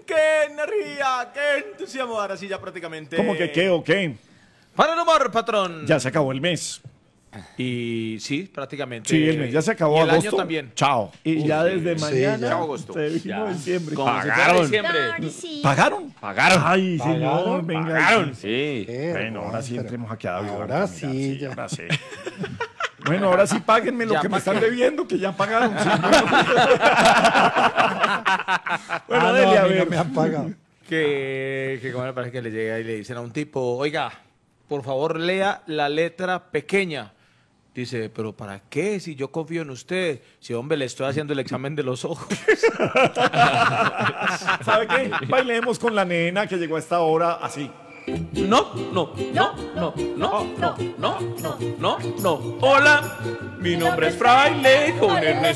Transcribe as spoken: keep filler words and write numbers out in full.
qué energía, qué entusiasmo. Ahora sí, ya prácticamente. ¿Cómo que qué o qué? Para el humor, patrón. Ya se acabó el mes. Y sí, prácticamente. Sí, el mes ya se acabó. Y el agosto. año también. Chao. Y ya desde sí, mañana ya. Chao, agosto. se vino Ya. diciembre. Como si fuera Pagaron. diciembre. Claro, sí. ¿Pagaron? Pagaron. Ay, ¿Pagaron? señor, venga. Pagaron. Sí. Sí. Qué Bueno, ahora sí pero- entremos aquí a David. Ahora Blanca, sí, mira, ya. ahora sí. Bueno, ahora sí páguenme lo Ya que me pa' están qué. debiendo, que ya pagaron. Sí, bueno, Ah, no, dele, a a mí no ver. me han pagado. Que, que como me parece que le llega y le dicen a un tipo, oiga, por favor lea la letra pequeña. Dice, pero ¿para qué? Si yo confío en usted. Si, hombre, le estoy haciendo el examen de los ojos. ¿Sabe qué? Bailemos con la nena que llegó a esta hora así. No, no, no, no, no, no, no, no, no, no. Hola, mi nombre es Fraile con Ernesto.